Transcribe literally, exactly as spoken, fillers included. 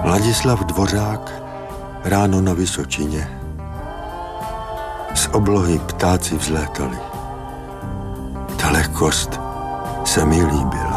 Ladislav Dvořák, Ráno na Vysočině. Z oblohy ptáci vzlétali. Ta lehkost se mi líbila.